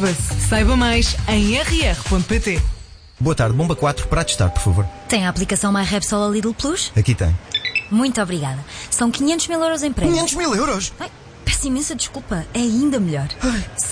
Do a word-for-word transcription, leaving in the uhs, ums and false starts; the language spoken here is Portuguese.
Prova-se. Saiba mais em r r ponto p t. Boa tarde, bomba quatro para testar, por favor. Tem a aplicação MyRepsol a Lidl Plus? Aqui tem. Muito obrigada. São quinhentos mil euros em prémio. quinhentos mil euros? Ai, peço imensa desculpa. É ainda melhor. Ai.